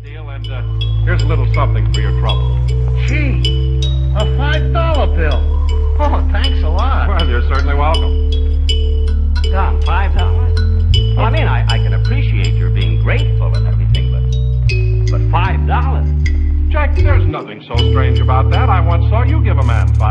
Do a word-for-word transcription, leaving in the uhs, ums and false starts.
deal, and uh, here's a little something for your trouble. Gee, a five dollar bill. Oh, thanks a lot. Well, you're certainly welcome. Tom, five dollars? Well, I mean, I, I can appreciate your being grateful and everything, but but five dollars? Jack, there's nothing so strange about that. I once saw you give a man five